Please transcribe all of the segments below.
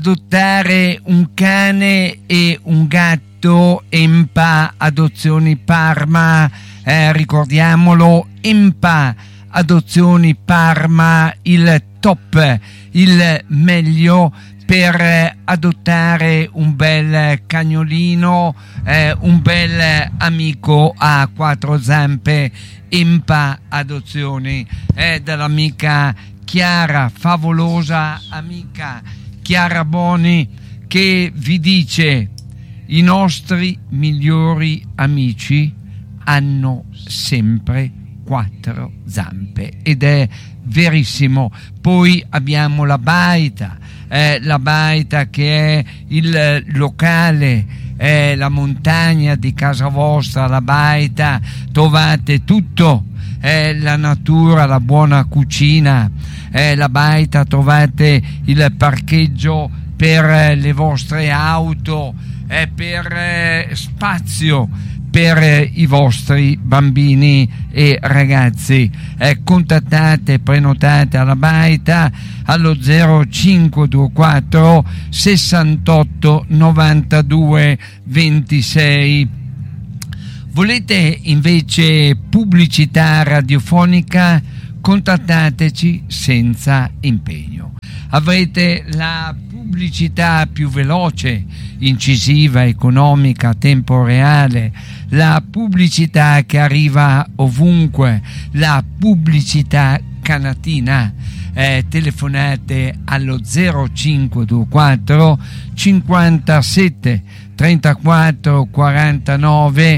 adottare un cane e un gatto. Empa Adozioni Parma, ricordiamolo, Empa Adozioni Parma, il top, il meglio per adottare un bel cagnolino, un bel amico a quattro zampe. Empa Adozioni dall'amica Chiara, favolosa amica Chiara Boni, che vi dice: i nostri migliori amici hanno sempre quattro zampe, ed è verissimo. Poi abbiamo la Baita che è il locale, la montagna di casa vostra. La Baita, trovate tutto, la natura, la buona cucina. La Baita, trovate il parcheggio per le vostre auto, per spazio per i vostri bambini e ragazzi. Contattate, prenotate alla Baita allo 0524 68 92 26. Volete invece pubblicità radiofonica? Contattateci senza impegno. Avrete la pubblicità più veloce, incisiva, economica, a tempo reale, la pubblicità che arriva ovunque, la pubblicità canatina. Telefonate allo 0524 57 34 49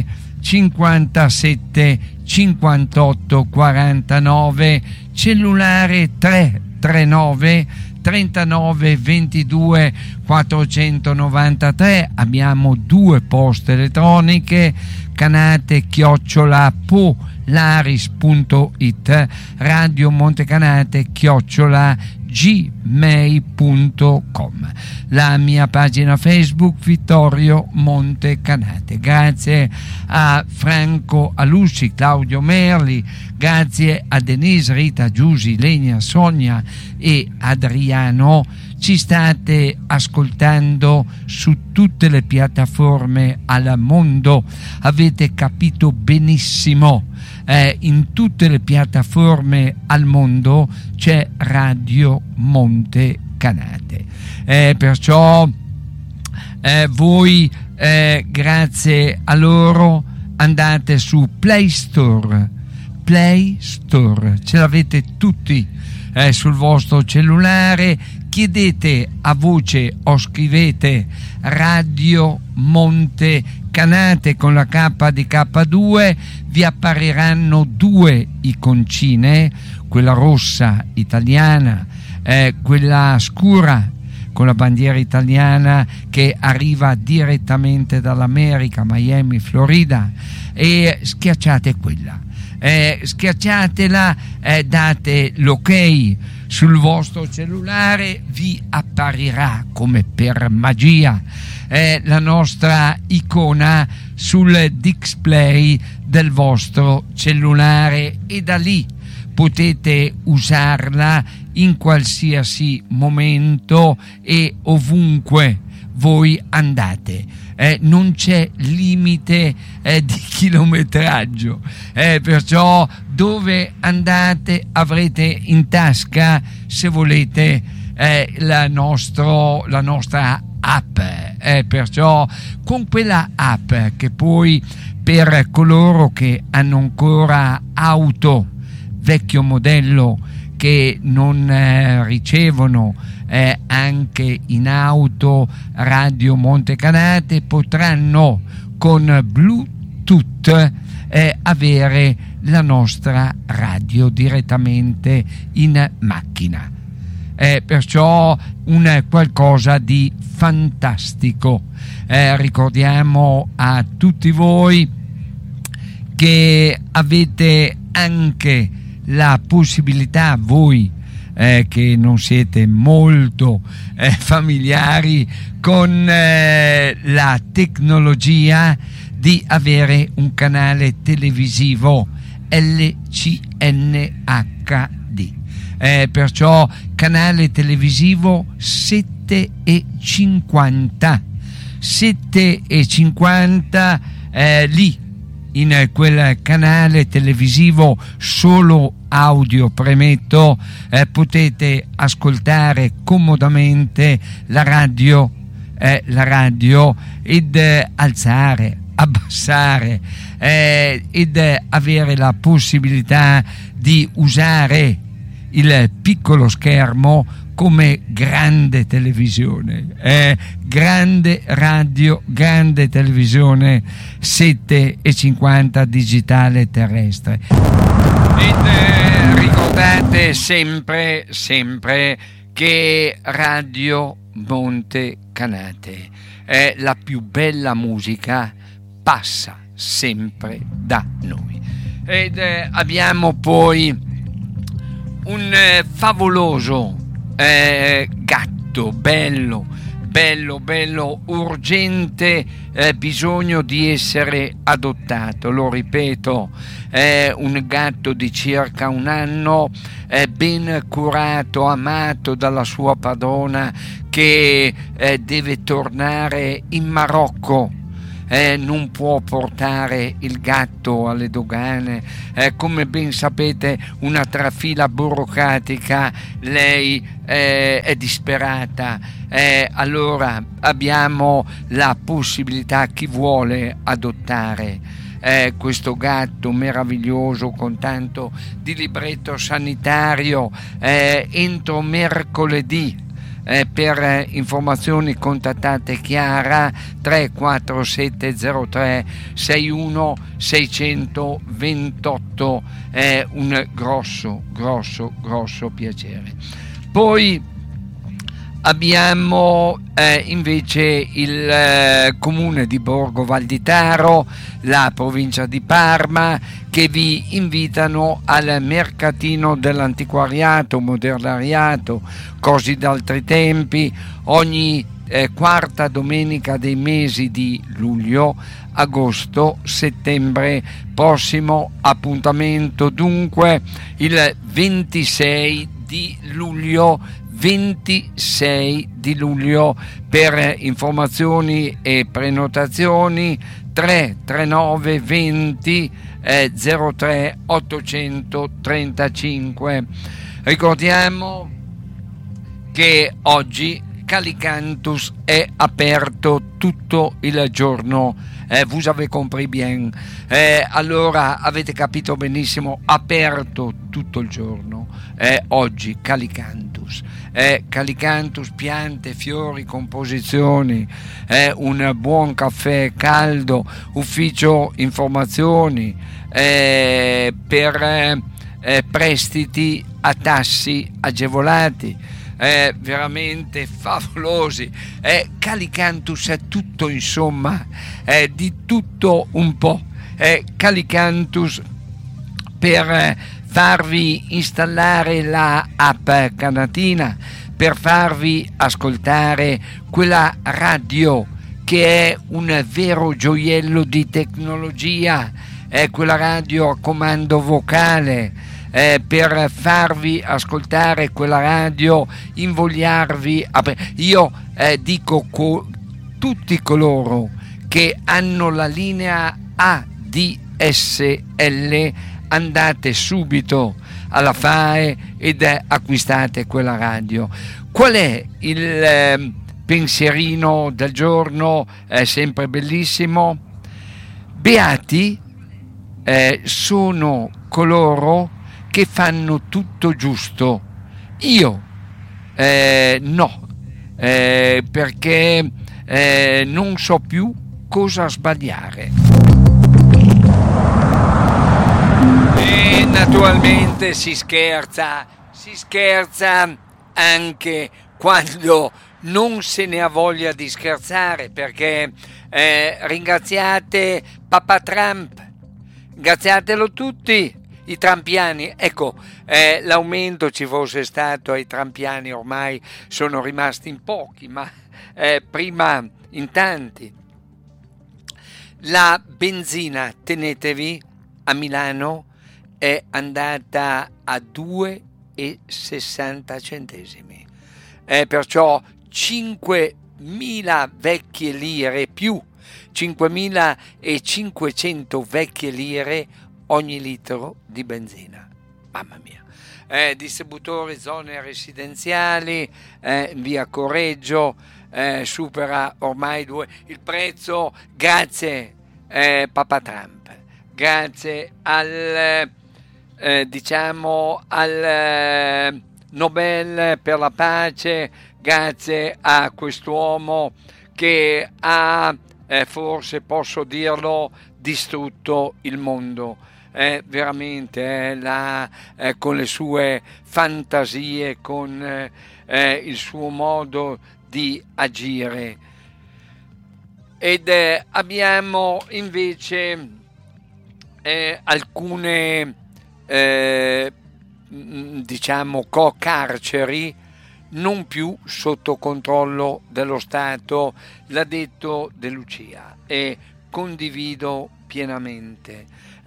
57 58 49, cellulare 339 39 22 493. Abbiamo due poste elettroniche: canate@polaris.it, Radio Montecanate@gmail.com, la mia pagina Facebook Vittorio Montecanate. Grazie a Franco Alusci, Claudio Merli, grazie a Denise, Rita, Giusy, Lenia, Sonia e Adriano. Ci state ascoltando su tutte le piattaforme al mondo, avete capito benissimo, in tutte le piattaforme al mondo c'è Radio Montecanate, perciò voi grazie a loro andate su Play Store, ce l'avete tutti sul vostro cellulare. Chiedete a voce o scrivete Radio Montecanate con la K di K2, vi appariranno due iconcine, quella rossa italiana, quella scura con la bandiera italiana che arriva direttamente dall'America, Miami, Florida, e schiacciate quella. Schiacciatela, date l'ok sul vostro cellulare, vi apparirà come per magia la nostra icona sul display del vostro cellulare, e da lì potete usarla in qualsiasi momento e ovunque voi andate. Non c'è limite di chilometraggio, perciò dove andate avrete in tasca, se volete, la nostra app, perciò con quella app, che poi per coloro che hanno ancora auto vecchio modello, che non ricevono anche in auto Radio Montecanate, potranno con Bluetooth avere la nostra radio direttamente in macchina, perciò un qualcosa di fantastico. Ricordiamo a tutti voi che avete anche la possibilità, voi che non siete molto familiari con la tecnologia, di avere un canale televisivo LCN HD, perciò canale televisivo 7 7:50 lì in quel canale televisivo solo audio, premetto, potete ascoltare comodamente la radio ed alzare, abbassare ed avere la possibilità di usare il piccolo schermo come grande televisione, grande radio, grande televisione 7:50 digitale terrestre. Ed ricordate sempre che Radio Monte Canate, la più bella musica passa sempre da noi. Ed abbiamo poi un favoloso gatto, bello, urgente, bisogno di essere adottato. Lo ripeto, è un gatto di circa 1 anno, ben curato, amato dalla sua padrona, che deve tornare in Marocco. Non può portare il gatto alle dogane, come ben sapete, una trafila burocratica. Lei è disperata, allora abbiamo la possibilità, chi vuole adottare questo gatto meraviglioso con tanto di libretto sanitario, entro mercoledì. Per informazioni contattate Chiara 34703 61 628, è un grosso piacere. Poi abbiamo invece il comune di Borgo Valditaro, la provincia di Parma, che vi invitano al mercatino dell'antiquariato, modernariato, cose d'altri tempi, ogni quarta domenica dei mesi di luglio, agosto, settembre. Prossimo appuntamento dunque il 26 di luglio. Per informazioni e prenotazioni 339 20 03 835. Ricordiamo che oggi Calicantus è aperto tutto il giorno. Vous avez compris bien. Allora avete capito benissimo, aperto tutto il giorno. Oggi Calicantus. Calicantus, piante, fiori, composizioni, un buon caffè caldo, ufficio informazioni per prestiti a tassi agevolati. Veramente favolosi. Calicantus è tutto, insomma, di tutto un po'. Calicantus per farvi installare la app Canatina, per farvi ascoltare quella radio che è un vero gioiello di tecnologia, è quella radio a comando vocale. Per farvi ascoltare quella radio, invogliarvi io dico tutti coloro che hanno la linea ADSL, andate subito alla FAE ed acquistate quella radio. Qual è il pensierino del giorno? È sempre bellissimo. Beati sono coloro che fanno tutto giusto. Io no, perché non so più cosa sbagliare. E naturalmente si scherza anche quando non se ne ha voglia di scherzare, perché ringraziate Papa Trump, ringraziatelo tutti. I trampiani, ecco, l'aumento ci fosse stato ai trampiani, ormai sono rimasti in pochi, ma prima in tanti. La benzina, tenetevi, a Milano è andata a 2,60 €, perciò 5.000 vecchie lire più 5.500 vecchie lire ogni litro di benzina. Mamma mia. Distributori, zone residenziali, via Correggio, supera ormai il prezzo, grazie Papa Trump, grazie al al Nobel per la pace, grazie a quest'uomo che ha, forse posso dirlo, distrutto il mondo. Veramente con le sue fantasie, con il suo modo di agire. Ed abbiamo invece alcune carceri non più sotto controllo dello Stato, l'ha detto De Lucia, e condivido pienamente.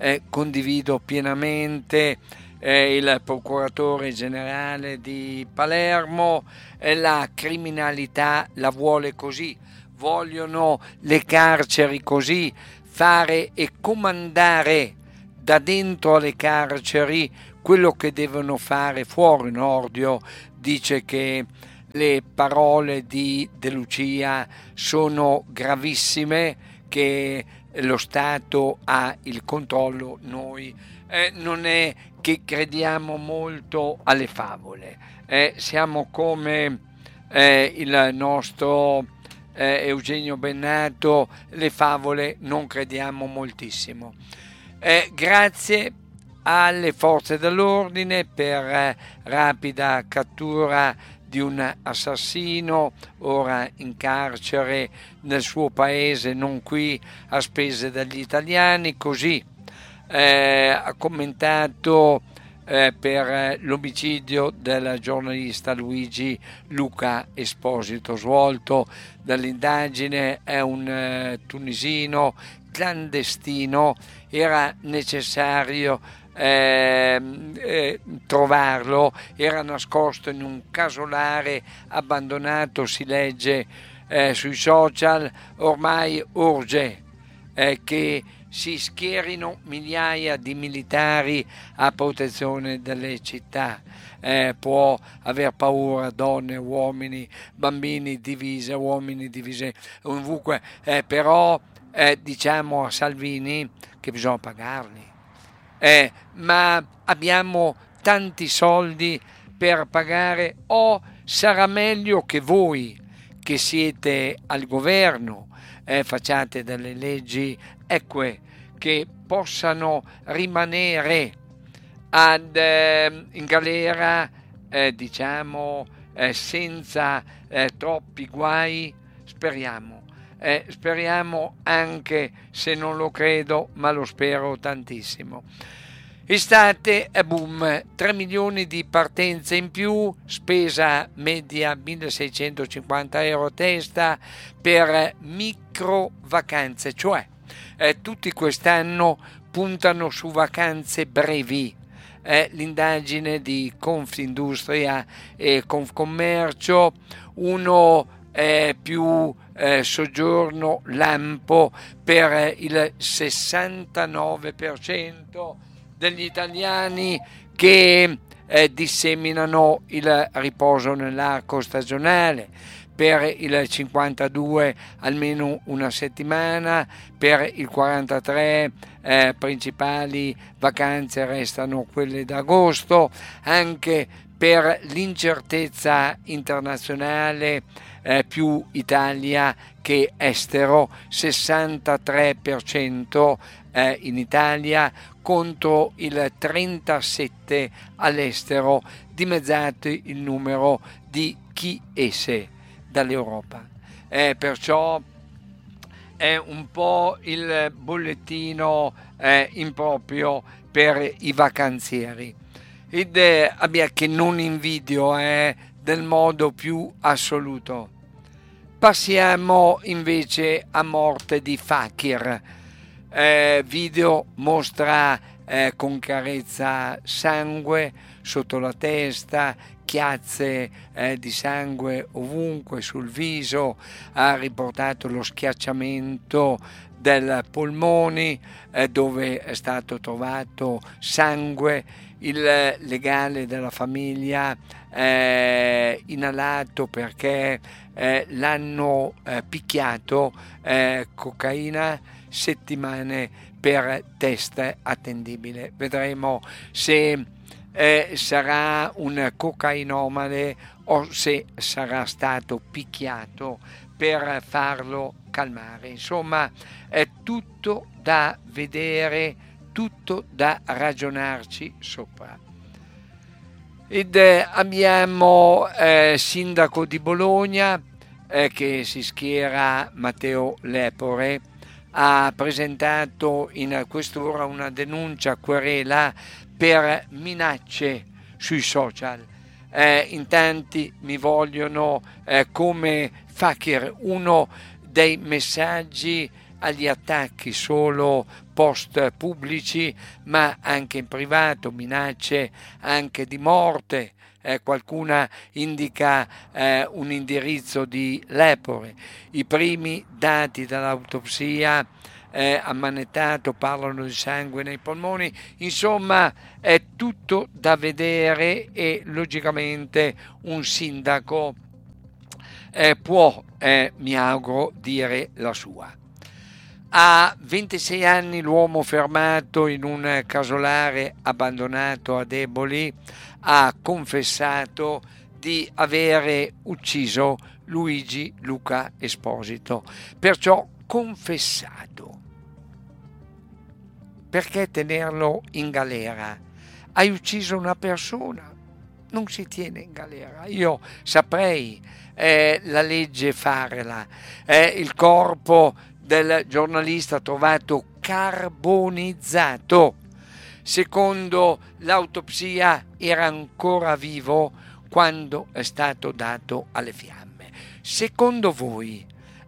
Il procuratore generale di Palermo, la criminalità la vuole così, vogliono le carceri così, fare e comandare da dentro alle carceri quello che devono fare fuori. Nordio dice che le parole di De Lucia sono gravissime, che lo Stato ha il controllo. Noi non è che crediamo molto alle favole, siamo come il nostro Eugenio Bennato, le favole non crediamo moltissimo. Grazie alle forze dell'ordine per rapida cattura di un assassino, ora in carcere nel suo paese, non qui, a spese degli italiani. Così ha commentato per l'omicidio del giornalista Luigi Luca Esposito, svolto dall'indagine. È un tunisino clandestino, era necessario trovarlo, era nascosto in un casolare abbandonato, si legge sui social. Ormai urge che si schierino migliaia di militari a protezione delle città. Può aver paura donne, uomini, bambini divise, uomini divisi ovunque, però diciamo a Salvini che bisogna pagarli. Ma abbiamo tanti soldi per pagare, o sarà meglio che voi che siete al governo facciate delle leggi eque che possano rimanere in galera, senza troppi guai. Speriamo, anche se non lo credo, ma lo spero tantissimo. Estate è boom, 3 milioni di partenze in più, spesa media 1.650 euro a testa per micro vacanze, cioè tutti quest'anno puntano su vacanze brevi. L'indagine di Confindustria e Confcommercio, uno più soggiorno lampo per il 69% degli italiani che disseminano il riposo nell'arco stagionale, per il 52% almeno una settimana, per il 43% principali vacanze restano quelle d'agosto. Anche per l'incertezza internazionale, più Italia che estero, 63% in Italia contro il 37% all'estero, dimezzato il numero di chi esce dall'Europa. Perciò è un po' il bollettino improprio per i vacanzieri. Che non invidio del modo più assoluto. Passiamo invece a morte di Fakir. Video mostra con chiarezza sangue sotto la testa, chiazze di sangue ovunque sul viso, ha riportato lo schiacciamento dei polmoni dove è stato trovato sangue, il legale della famiglia inalato perché l'hanno picchiato, cocaina, settimane per test attendibile. Vedremo se sarà un cocainomane o se sarà stato picchiato per farlo calmare. Insomma, è tutto da vedere, tutto da ragionarci sopra. Ed abbiamo sindaco di Bologna che si schiera, Matteo Lepore, ha presentato in quest'ora una denuncia querela per minacce sui social. In tanti mi vogliono come Fakir, uno dei messaggi agli attacchi solo post pubblici, ma anche in privato, minacce anche di morte. Qualcuna indica un indirizzo di Lepore. I primi dati dall'autopsia ammanettato parlano di sangue nei polmoni. Insomma, è tutto da vedere e logicamente un sindaco può, mi auguro, dire la sua. A 26 anni l'uomo fermato in un casolare abbandonato a Eboli ha confessato di avere ucciso Luigi Luca Esposito. Perciò confessato. Perché tenerlo in galera? Hai ucciso una persona, non si tiene in galera. Io saprei la legge farla. Il corpo del giornalista trovato carbonizzato. Secondo l'autopsia era ancora vivo quando è stato dato alle fiamme. Secondo voi,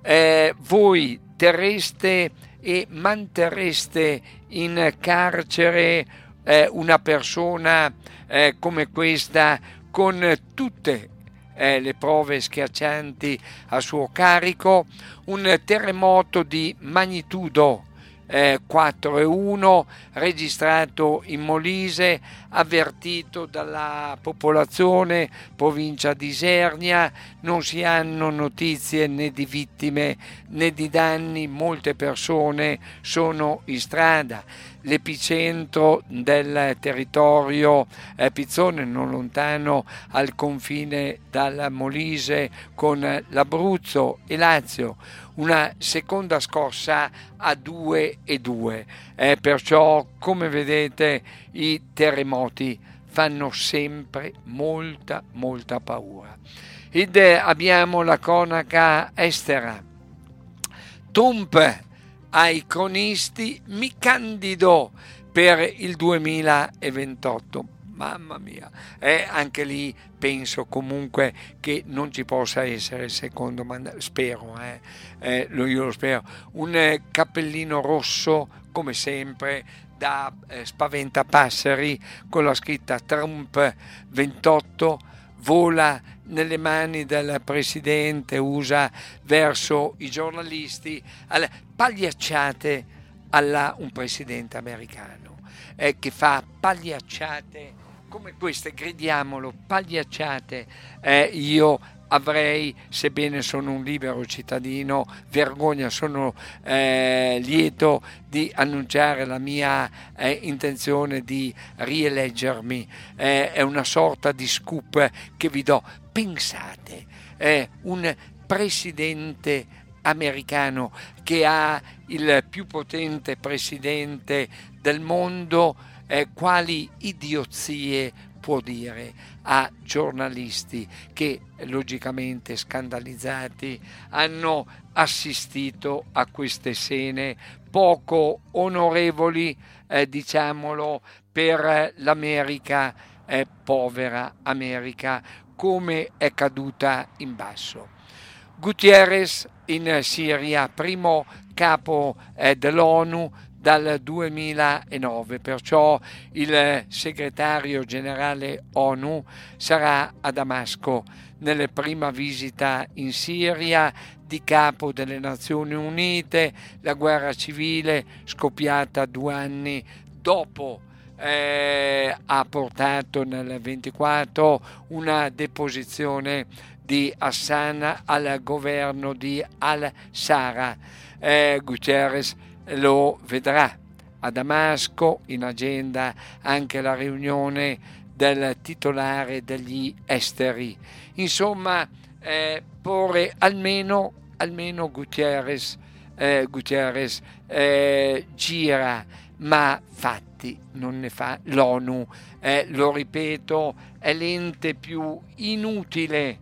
voi terreste e manterreste in carcere una persona come questa con tutte le prove schiaccianti a suo carico? Un terremoto di magnitudo 4,1 registrato in Molise, avvertito dalla popolazione, provincia di Isernia. Non si hanno notizie né di vittime né di danni, molte persone sono in strada. L'epicentro del territorio Pizzone, non lontano al confine dal Molise con l'Abruzzo e Lazio. Una seconda scossa a 2,2. Perciò, come vedete, i terremoti fanno sempre molta paura. Ed abbiamo la cronaca estera. Trump ai cronisti: mi candido per il 2028. Mamma mia, anche lì penso comunque che non ci possa essere il secondo mandato, spero, io lo spero, un cappellino rosso come sempre da spaventapasseri con la scritta Trump 28 vola nelle mani del presidente USA verso i giornalisti, alle pagliacciate alla un presidente americano che fa pagliacciate come queste, gridiamolo, pagliacciate. Io avrei, sebbene sono un libero cittadino, vergogna, sono lieto di annunciare la mia intenzione di rieleggermi. È una sorta di scoop che vi do. Pensate, un presidente americano che ha il più potente presidente del mondo, quali idiozie può dire a giornalisti che logicamente scandalizzati hanno assistito a queste scene poco onorevoli, diciamolo, per l'America, povera America, come è caduta in basso. Gutierrez in Siria, primo capo dell'ONU, dal 2009, perciò il segretario generale ONU sarà a Damasco nella prima visita in Siria di capo delle Nazioni Unite, la guerra civile scoppiata 2 anni dopo ha portato nel 24 una deposizione di Hassan al governo di al-Sara. Guterres lo vedrà a Damasco, in agenda anche la riunione del titolare degli esteri. Insomma, porre almeno Guterres gira, ma fatti non ne fa. L'ONU, lo ripeto, è l'ente più inutile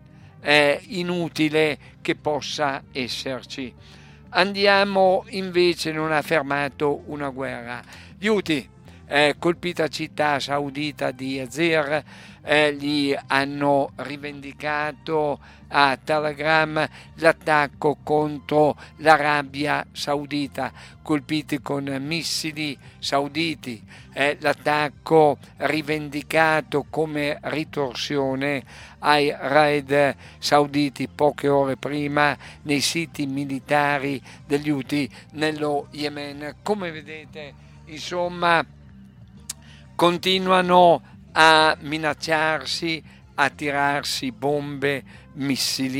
che possa esserci. Andiamo invece, non ha fermato una guerra. Gli Houthi, colpita città saudita di Azir, gli hanno rivendicato a Telegram l'attacco contro l'Arabia Saudita, colpiti con missili sauditi, l'attacco rivendicato come ritorsione ai raid sauditi poche ore prima nei siti militari degli Houthi nello Yemen. Come vedete, insomma, continuano a minacciarsi, a tirarsi bombe, missili